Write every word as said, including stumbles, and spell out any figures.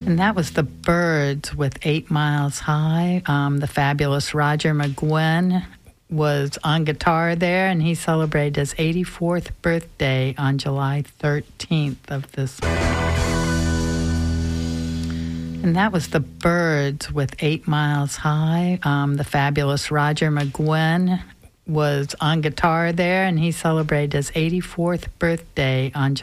And that was the Byrds with Eight Miles High. Um, the fabulous Roger McGuinn was on guitar there, and he celebrated his eighty-fourth birthday on July thirteenth of this. And that was the Byrds with Eight Miles High. Um, the fabulous Roger McGuinn was on guitar there, and he celebrated his eighty-fourth birthday on July